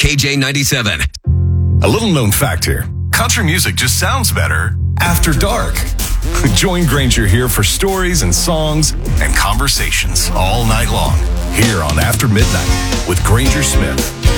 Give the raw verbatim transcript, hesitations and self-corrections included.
K J ninety-seven. A little known fact here. Country music just sounds better after dark. Join Granger here for stories and songs and conversations all night long here on After Midnight with Granger Smith.